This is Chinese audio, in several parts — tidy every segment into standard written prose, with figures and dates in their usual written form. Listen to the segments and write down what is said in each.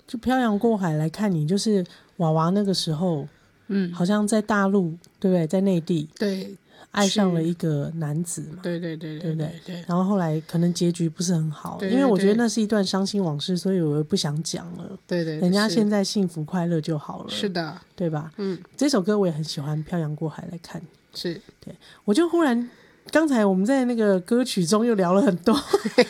就漂洋过海来看你，就是娃娃那个时候，好像在大陆，对不对？在内地， 对， 爱上了一个男子嘛， 对不对？ 然后后来可能结局不是很好， 对， 因为我觉得那是一段伤心往事，所以我也不想讲了。 对， 人家现在幸福快乐就好了， 是的， 对吧？这首歌我也很喜欢，《漂洋过海来看你》。 是， 对，我就忽然刚才我们在那个歌曲中又聊了很多，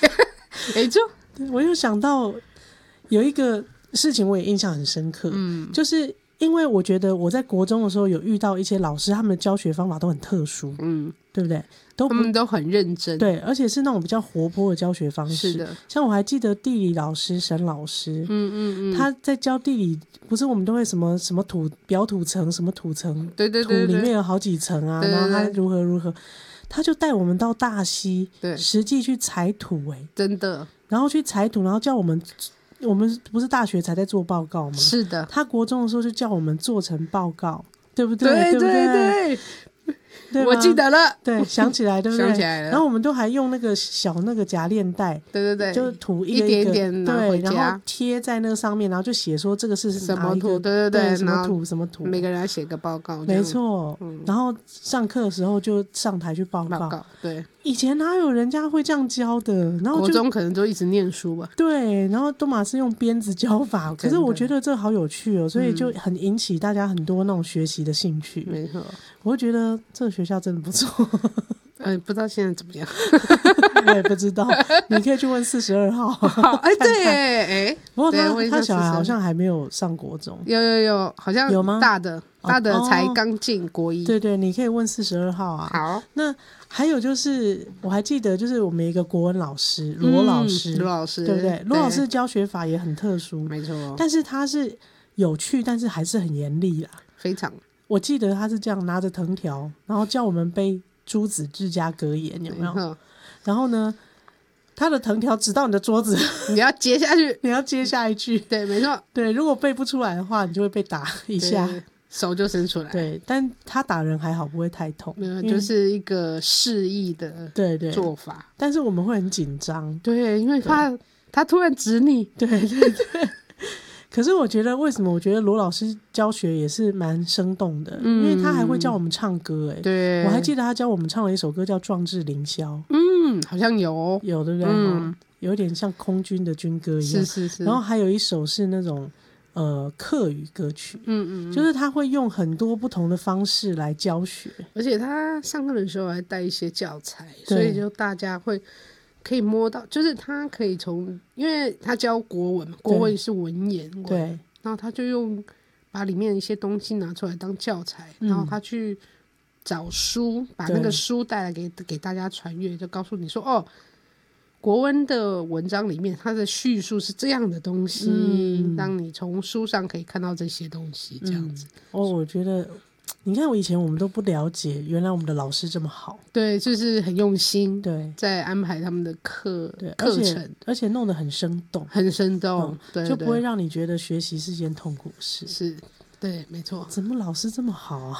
我又想到有一个事情，我也印象很深刻，就是因为我觉得我在国中的时候有遇到一些老师，他们的教学方法都很特殊，对不对？ 他们都很认真， 对，而且是那种比较活泼的教学方式。 是的， 像我还记得地理老师沈老师，他在教地理，不是我们都会什么什么土表土层，什么土层， 对，土里面有好几层啊，然后他如何，他就带我们到大溪，实际去采土， 真的， 然后去采土，然后叫我们不是大学才在做报告吗？ 是的， 他国中的时候就叫我们做成报告，对不对？ 对， 我记得了， 对，想起来，对不对？ 想起来了。 然后我们都还用那个小那个夹链袋， 对， 就涂一点点对，然后贴在那个上面，然后就写说这个是什么土， 对，什么土， 每个人要写个报告， 没错。然后上课的时候就上台去报告， 对。 以前哪有人家会这样教的？然后国中可能就一直念书吧。 对，然后都马是用鞭子教法，可是我觉得这好有趣哦，所以就很引起大家很多那种学习的兴趣。 没错， 我会觉得这个学校真的不错。 不知道现在怎么样， 我也不知道，你可以去问42号。 对， 不过他小孩好像还没有上国中， 有，好像有吗？ 大的才刚进国一。 对，你可以问42号啊。 好， 那还有就是，我还记得就是我们一个国文老师罗老师，对不对？罗老师教学法也很特殊， 没错， 但是他是有趣，但是还是很严厉啦， 非常。 我记得他是这样拿着藤条，然后叫我们背诸子治家格言，有没有？然后呢，他的藤条指到你的桌子， 你要接下去， 你要接下一句。 对，没错。 对，如果背不出来的话，你就会被打一下， 手就伸出来。 对，但他打人还好，不会太痛， 没有，就是一个示意的做法。 但是我们会很紧张， 对，因为他突然指你， 对。可是我觉得为什么？我觉得罗老师教学也是蛮生动的，因为他还会教我们唱歌。 对， 我还记得他教我们唱了一首歌叫《壮志凌霄》。 好像有， 对不对？有点像空军的军歌一样。 是。 然后还有一首是那种客语歌曲，就是他会用很多不同的方式来教学， 而且他上课的时候还带一些教材，所以就大家可以摸到，就是他可以因为他教国文嘛，国文是文言文， 对， 然后他就把里面一些东西拿出来当教材，然后他去找书，把那个书带来给大家传阅，就告诉你说国文的文章里面它的叙述是这样的东西，让你从书上可以看到这些东西，这样子。 我觉得你看，以前我们都不了解，原来我们的老师这么好， 对，就是很用心， 对， 在安排他们的课程， 而且弄得很生动， 对， 就不会让你觉得学习是件痛苦事。 是，对，没错。 怎么老师这么好啊？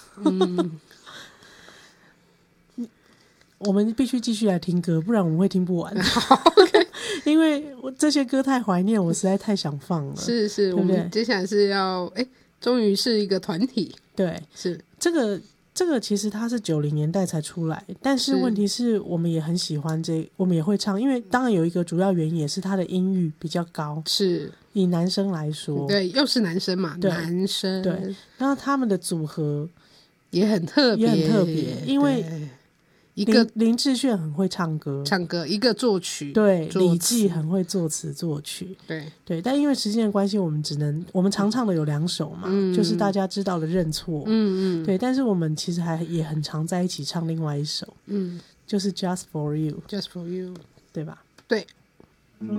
我们必须继续来听歌，不然我们会听不完。 OK， 因为这些歌太怀念，我实在太想放了。 是，对不对？我们接下来是要终于是一个团体。 对， 是这个其实它是90年代才出来，但是问题是我们也很喜欢我们也会唱，因为当然有一个主要原因也是他的音域比较高， 是以男生来说， 对，又是男生嘛，男生对，然后他们的组合也很特别， 因为一个林志炫很会唱歌， 一个作曲， 对，李济很会作词作曲，对，但因为时间的关系，我们常唱的有2首嘛，就是大家知道的认错，对，但是我们其实也很常在一起唱另外一首，就是 Just for You， 对吧？对。